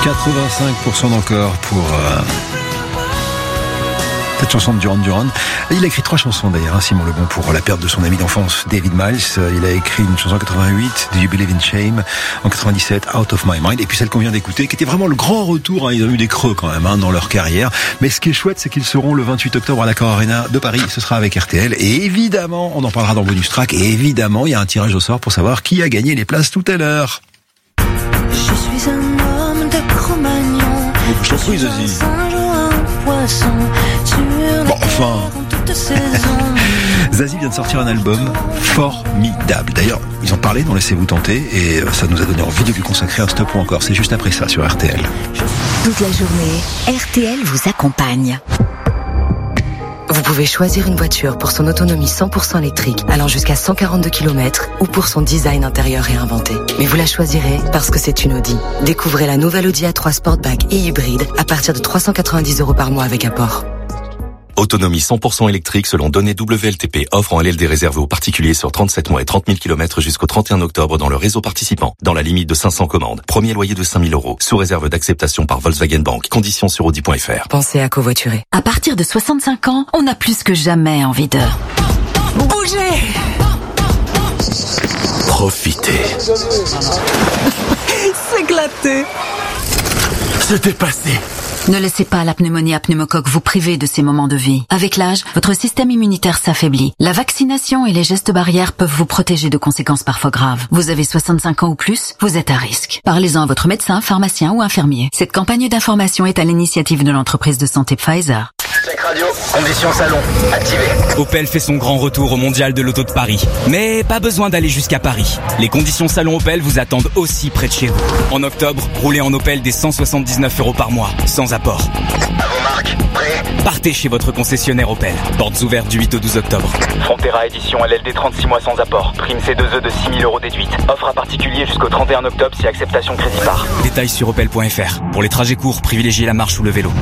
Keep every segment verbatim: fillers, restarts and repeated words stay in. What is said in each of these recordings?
quatre-vingt-cinq pour cent d'encore pour euh, cette chanson de Duran Duran. Il a écrit trois chansons d'ailleurs, hein, Simon Le Bon, pour la perte de son ami d'enfance David Miles. Il a écrit une chanson en quatre-vingt-huit, Do You Believe in Shame, en quatre-vingt-dix-sept, Out of My Mind, et puis celle qu'on vient d'écouter, qui était vraiment le grand retour. Hein, ils ont eu des creux quand même hein, dans leur carrière, mais ce qui est chouette, c'est qu'ils seront le vingt-huit octobre à l'Accor Arena de Paris. Ce sera avec R T L, et évidemment, on en parlera dans Bonus Track, et évidemment, il y a un tirage au sort pour savoir qui a gagné les places tout à l'heure. Je suis un homme de Cro-Magnon. Je t'en prie, Zazie. Bon, enfin. Zazie vient de sortir un album formidable. D'ailleurs, ils en parlaient dans Laissez-vous tenter et ça nous a donné envie de lui consacrer un stop ou encore. C'est juste après ça sur R T L. Toute la journée, R T L vous accompagne. Vous pouvez choisir une voiture pour son autonomie cent pour cent électrique allant jusqu'à cent quarante-deux kilomètres ou pour son design intérieur réinventé. Mais vous la choisirez parce que c'est une Audi. Découvrez la nouvelle Audi A trois Sportback et hybride à partir de trois cent quatre-vingt-dix euros par mois avec apport. Autonomie cent pour cent électrique selon données W L T P. Offre en L L D réservée aux particuliers sur trente-sept mois et trente mille kilomètres jusqu'au trente et un octobre dans le réseau participant. Dans la limite de cinq cents commandes. Premier loyer de cinq mille euros. Sous réserve d'acceptation par Volkswagen Bank. Conditions sur audi point f r. Pensez à covoiturer. À partir de soixante-cinq ans, on a plus que jamais envie de bouger. Profiter. S'éclater. Se dépasser. Ne laissez pas la pneumonie à pneumocoque vous priver de ces moments de vie. Avec l'âge, votre système immunitaire s'affaiblit. La vaccination et les gestes barrières peuvent vous protéger de conséquences parfois graves. Vous avez soixante-cinq ans ou plus, vous êtes à risque. Parlez-en à votre médecin, pharmacien ou infirmier. Cette campagne d'information est à l'initiative de l'entreprise de santé Pfizer. Check radio, conditions salon, activé. Opel fait son grand retour au Mondial de l'Auto de Paris. Mais pas besoin d'aller jusqu'à Paris. Les conditions salon Opel vous attendent aussi près de chez vous. En octobre, roulez en Opel des cent soixante-dix-neuf euros par mois, sans apport. À vos marques, prêt ? Partez chez votre concessionnaire Opel. Portes ouvertes du huit au douze octobre. Frontera édition L L D trente-six mois sans apport. Prime C deux E de six mille euros déduite. Offre à particulier jusqu'au trente et un octobre si acceptation crédit par. Détails sur opel point f r. Pour les trajets courts, privilégiez la marche ou le vélo.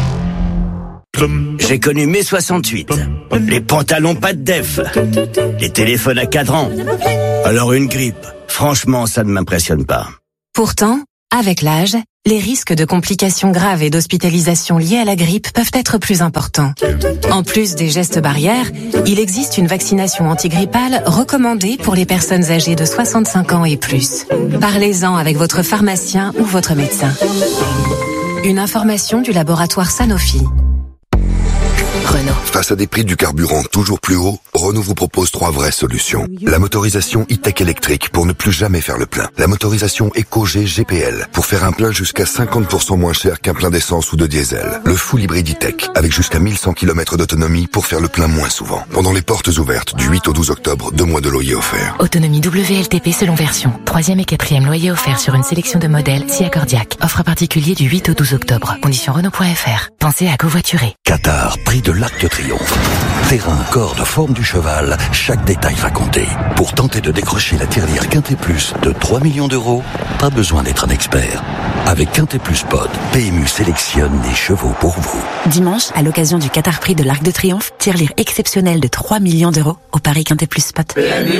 J'ai connu mai soixante-huit. Les pantalons pas de def. Les téléphones à cadran. Alors une grippe. Franchement, ça ne m'impressionne pas. Pourtant, avec l'âge, les risques de complications graves et d'hospitalisation liées à la grippe peuvent être plus importants. En plus des gestes barrières, il existe une vaccination antigrippale recommandée pour les personnes âgées de soixante-cinq ans et plus. Parlez-en avec votre pharmacien ou votre médecin. Une information du laboratoire Sanofi. Renault. Face à des prix du carburant toujours plus hauts, Renault vous propose trois vraies solutions. La motorisation e-tech électrique pour ne plus jamais faire le plein. La motorisation EcoG G P L pour faire un plein jusqu'à cinquante pour cent moins cher qu'un plein d'essence ou de diesel. Le full hybride e-tech avec jusqu'à mille cent kilomètres d'autonomie pour faire le plein moins souvent. Pendant les portes ouvertes du huit au douze octobre, deux mois de loyer offert. Autonomie W L T P selon version. Troisième et quatrième loyer offert sur une sélection de modèles si accordiaque. Offre particulier du huit au douze octobre. Conditions Renault point f r. Pensez à covoiturer. Qatar, prix de l'Arc de Triomphe. Terrain, corde, forme du cheval, chaque détail raconté. Pour tenter de décrocher la tirelire Quintet Plus de trois millions d'euros, pas besoin d'être un expert. Avec Quintet Plus Pod, P M U sélectionne des chevaux pour vous. Dimanche, à l'occasion du Qatar Prix de l'Arc de Triomphe, tirelire exceptionnelle de trois millions d'euros au Paris Quintet Plus Spot.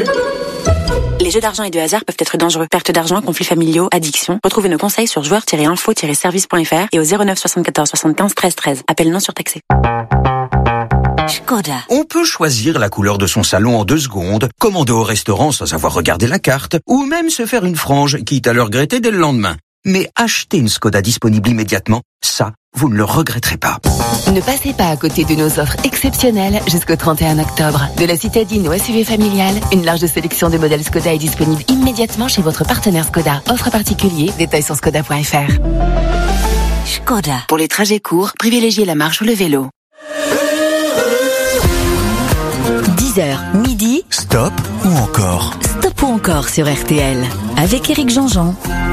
Les jeux d'argent et de hasard peuvent être dangereux. Perte d'argent, conflits familiaux, addiction. Retrouvez nos conseils sur joueurs tiret info tiret service point f r et au zéro neuf soixante-quatorze soixante-quinze treize treize. Appel non surtaxé. Skoda. On peut choisir la couleur de son salon en deux secondes, commander au restaurant sans avoir regardé la carte, ou même se faire une frange, quitte à le regretter dès le lendemain. Mais acheter une Skoda disponible immédiatement, ça, vous ne le regretterez pas. Ne passez pas à côté de nos offres exceptionnelles jusqu'au trente et un octobre. De la citadine au S U V familial, une large sélection de modèles Skoda est disponible immédiatement chez votre partenaire Skoda. Offre particulier, détails sur skoda point f r. Skoda. Pour les trajets courts, privilégiez la marche ou le vélo. dix heures, midi. Stop ou encore? Stop ou encore sur R T L. Avec Éric Jean-Jean.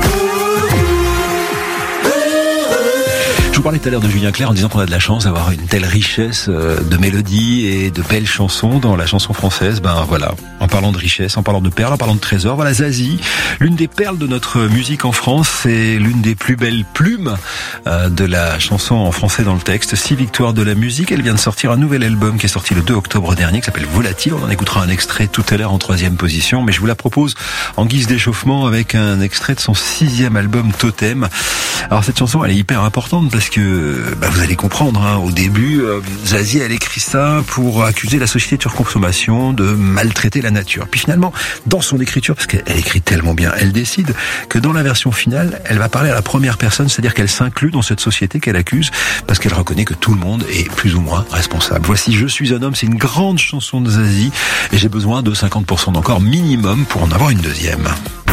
Je vous parlais tout à l'heure de Julien Clerc en disant qu'on a de la chance d'avoir une telle richesse de mélodies et de belles chansons dans la chanson française. Ben voilà, en parlant de richesse, en parlant de perles, en parlant de trésors, voilà Zazie, l'une des perles de notre musique en France, c'est l'une des plus belles plumes de la chanson en français dans le texte. Six victoires de la musique, elle vient de sortir un nouvel album qui est sorti le deux octobre dernier, qui s'appelle Volatile. On en écoutera un extrait tout à l'heure en troisième position, mais je vous la propose en guise d'échauffement avec un extrait de son sixième album Totem. Alors cette chanson, elle est hyper importante parce que bah, vous allez comprendre, hein, au début, euh, Zazie, elle écrit ça pour accuser la société de surconsommation de maltraiter la nature. Puis finalement, dans son écriture, parce qu'elle écrit tellement bien, elle décide que dans la version finale, elle va parler à la première personne, c'est-à-dire qu'elle s'inclut dans cette société qu'elle accuse, parce qu'elle reconnaît que tout le monde est plus ou moins responsable. Voici Je suis un homme, c'est une grande chanson de Zazie, et j'ai besoin de cinquante pour cent d'encore minimum pour en avoir une deuxième.